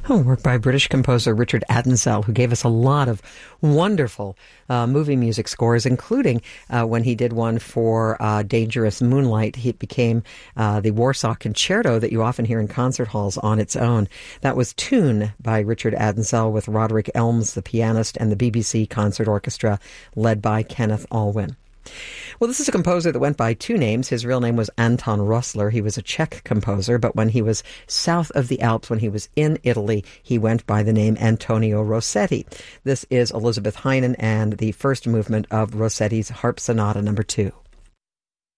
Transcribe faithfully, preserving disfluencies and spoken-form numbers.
Oh, work by British composer Richard Adensell, who gave us a lot of wonderful uh, movie music scores, including uh, when he did one for uh, Dangerous Moonlight. He became uh, the Warsaw Concerto that you often hear in concert halls on its own. That was Tune by Richard Adensell with Roderick Elms, the pianist, and the B B C Concert Orchestra led by Kenneth Alwyn. Well, this is a composer that went by two names. His real name was Anton Rossler. He was a Czech composer, but when he was south of the Alps, when he was in Italy, he went by the name Antonio Rossetti. This is Elizabeth Heinen and the first movement of Rossetti's Harp Sonata number two.